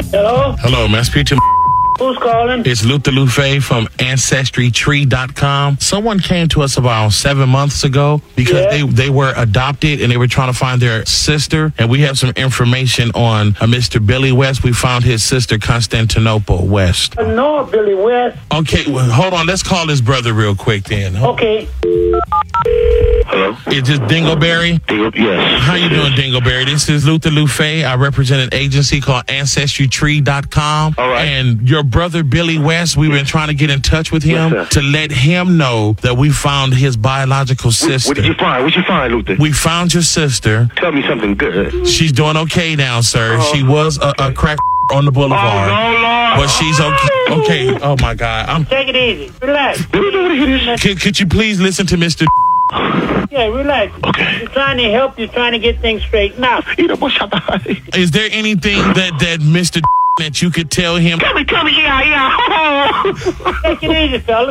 Hello? Hello, may I speak to Who's calling? It's Luther Lufe from AncestryTree.com. Someone came to us about 7 months ago because they were adopted and they were trying to find their sister. And we have some information on Mr. Billy West. We found his sister, Constantinople West. No, Billy West. Okay, well, hold on. Let's call his brother real quick then. Okay. Hello? Is this Dingleberry? Yes. How you doing, Dingleberry? This is Luther Lufe. I represent an agency called AncestryTree.com. All right. And your brother, Billy West, we've been trying to get in touch with him Yes, sir. to let him know that we found his biological sister. What did you find? What you find, Luther? We found your sister. Tell me something good. She's doing okay now, sir. She was a crack on the boulevard. Oh, Lord. But she's okay. Okay. Oh, my God. Take it easy. Relax. Could you please listen to Mr. Yeah, relax. Okay. We're trying to help you, trying to get things straightened out. Is there anything that Mr. that you could tell him? Tell me, yeah. Take it easy, fella.